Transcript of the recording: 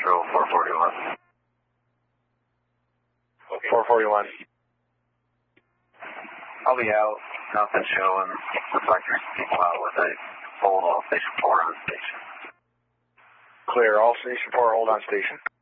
Metro 441. Okay. 441. I'll be out. Nothing showing. Looks like there's people out with a hold all station 4 on station. Clear. All station 4, hold on station.